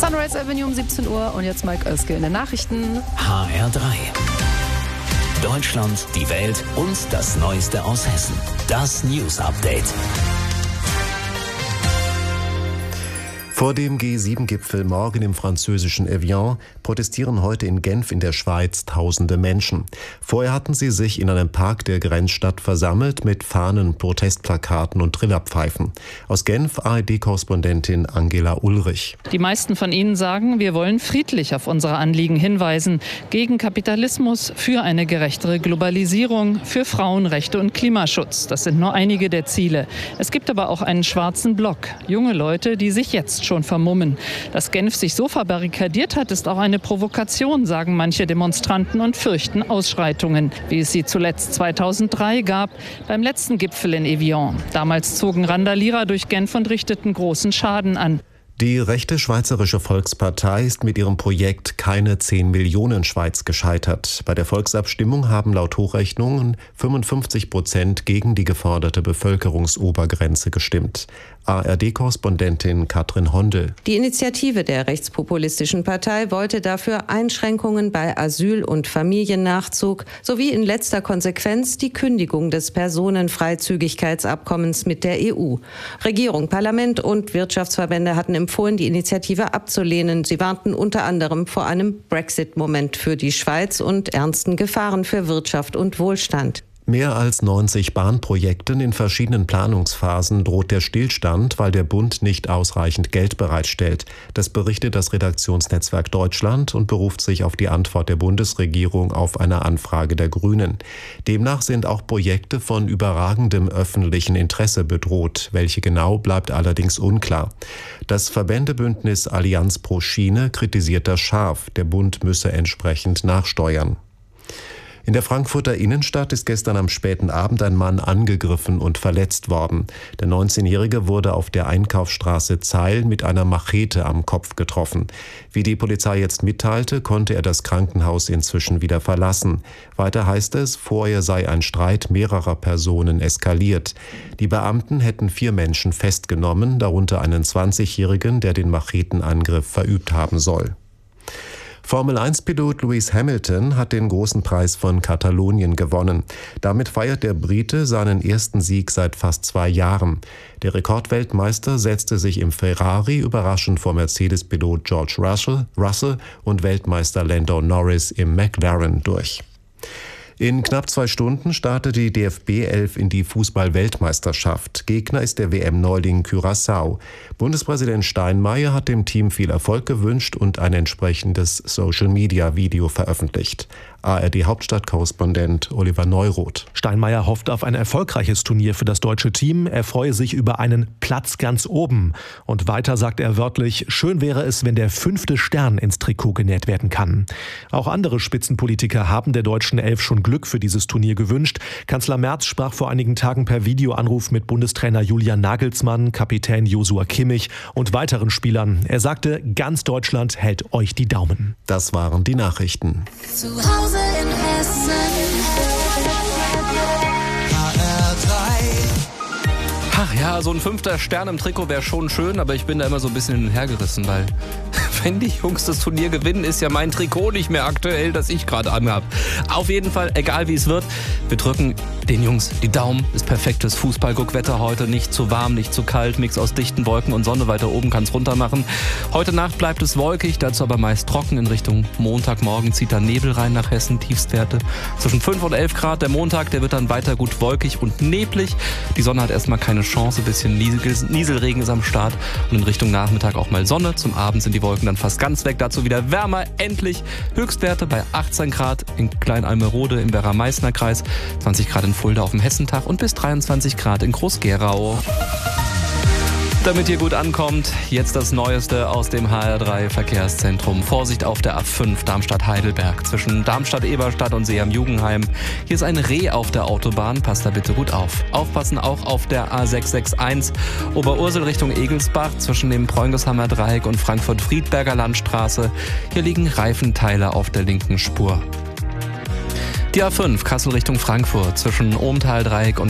Sunrise Avenue um 17 Uhr und jetzt Mike Oeske in den Nachrichten. HR3. Deutschland, die Welt und das Neueste aus Hessen. Das News Update. Vor dem G7-Gipfel morgen im französischen Evian protestieren heute in Genf in der Schweiz tausende Menschen. Vorher hatten sie sich in einem Park der Grenzstadt versammelt mit Fahnen, Protestplakaten und Trillerpfeifen. Aus Genf ARD-Korrespondentin Angela Ulrich. Die meisten von ihnen sagen, wir wollen friedlich auf unsere Anliegen hinweisen. Gegen Kapitalismus, für eine gerechtere Globalisierung, für Frauenrechte und Klimaschutz. Das sind nur einige der Ziele. Es gibt aber auch einen schwarzen Block. Junge Leute, die sich jetzt schon vermummen. Dass Genf sich so verbarrikadiert hat, ist auch eine Provokation, sagen manche Demonstranten und fürchten Ausschreitungen, wie es sie zuletzt 2003 gab, beim letzten Gipfel in Evian. Damals zogen Randalierer durch Genf und richteten großen Schaden an. Die rechte Schweizerische Volkspartei ist mit ihrem Projekt Keine 10 Millionen Schweiz gescheitert. Bei der Volksabstimmung haben laut Hochrechnungen 55% gegen die geforderte Bevölkerungsobergrenze gestimmt. ARD-Korrespondentin Katrin Hondel. Die Initiative der rechtspopulistischen Partei wollte dafür Einschränkungen bei Asyl- und Familiennachzug sowie in letzter Konsequenz die Kündigung des Personenfreizügigkeitsabkommens mit der EU. Regierung, Parlament und Wirtschaftsverbände hatten empfohlen, die Initiative abzulehnen. Sie warnten unter anderem vor einem Brexit-Moment für die Schweiz und ernsten Gefahren für Wirtschaft und Wohlstand. Mehr als 90 Bahnprojekten in verschiedenen Planungsphasen droht der Stillstand, weil der Bund nicht ausreichend Geld bereitstellt. Das berichtet das Redaktionsnetzwerk Deutschland und beruft sich auf die Antwort der Bundesregierung auf eine Anfrage der Grünen. Demnach sind auch Projekte von überragendem öffentlichen Interesse bedroht. Welche genau, bleibt allerdings unklar. Das Verbändebündnis Allianz pro Schiene kritisiert das scharf. Der Bund müsse entsprechend nachsteuern. In der Frankfurter Innenstadt ist gestern am späten Abend ein Mann angegriffen und verletzt worden. Der 19-Jährige wurde auf der Einkaufsstraße Zeil mit einer Machete am Kopf getroffen. Wie die Polizei jetzt mitteilte, konnte er das Krankenhaus inzwischen wieder verlassen. Weiter heißt es, vorher sei ein Streit mehrerer Personen eskaliert. Die Beamten hätten 4 Menschen festgenommen, darunter einen 20-Jährigen, der den Machetenangriff verübt haben soll. Formel-1-Pilot Lewis Hamilton hat den großen Preis von Katalonien gewonnen. Damit feiert der Brite seinen ersten Sieg seit fast 2 Jahren. Der Rekordweltmeister setzte sich im Ferrari überraschend vor Mercedes-Pilot George Russell und Weltmeister Lando Norris im McLaren durch. In knapp 2 Stunden startet die DFB 11 in die Fußball-Weltmeisterschaft. Gegner ist der WM-Neuling Curaçao. Bundespräsident Steinmeier hat dem Team viel Erfolg gewünscht und ein entsprechendes Social-Media-Video veröffentlicht. ARD-Hauptstadtkorrespondent Oliver Neuroth. Steinmeier hofft auf ein erfolgreiches Turnier für das deutsche Team. Er freue sich über einen Platz ganz oben. Und weiter sagt er wörtlich, schön wäre es, wenn der 5. Stern ins Trikot genäht werden kann. Auch andere Spitzenpolitiker haben der deutschen 11 schon Glück für dieses Turnier gewünscht. Kanzler Merz sprach vor einigen Tagen per Videoanruf mit Bundestrainer Julian Nagelsmann, Kapitän Joshua Kimmich und weiteren Spielern. Er sagte, ganz Deutschland hält euch die Daumen. Das waren die Nachrichten. Zu Hause in Hessen. HR3. Ach ja, so ein 5. Stern im Trikot wäre schon schön, aber ich bin da immer so ein bisschen hin und her gerissen, weil wenn die Jungs das Turnier gewinnen, ist ja mein Trikot nicht mehr aktuell, das ich gerade anhab. Auf jeden Fall, egal wie es wird, wir drücken den Jungs die Daumen. Ist perfektes Fußballguckwetter heute, nicht zu warm, nicht zu kalt, Mix aus dichten Wolken und Sonne, weiter oben kann es runter machen. Heute Nacht bleibt es wolkig, dazu aber meist trocken. In Richtung Montagmorgen zieht dann Nebel rein nach Hessen, Tiefstwerte zwischen 5 und 11 Grad. Der Montag, der wird dann weiter gut wolkig und neblig. Die Sonne hat erstmal keine Chance, ein bisschen Nieselregen ist am Start und in Richtung Nachmittag auch mal Sonne. Zum Abend sind die Wolken dann fast ganz weg, dazu wieder wärmer, endlich. Höchstwerte bei 18 Grad in Klein-Almerode im Werra-Meißner-Kreis, 20 Grad in Fulda auf dem Hessentag und bis 23 Grad in Groß-Gerau. Damit ihr gut ankommt, jetzt das Neueste aus dem HR3 Verkehrszentrum. Vorsicht auf der A5 Darmstadt-Heidelberg zwischen Darmstadt-Eberstadt und See-am-Jugenheim. Hier ist ein Reh auf der Autobahn, passt da bitte gut auf. Aufpassen auch auf der A661 Oberursel Richtung Egelsbach zwischen dem Preungeshammer Dreieck und Frankfurt-Friedberger Landstraße. Hier liegen Reifenteile auf der linken Spur. Die A5 Kassel Richtung Frankfurt zwischen Ohmtal-Dreieck und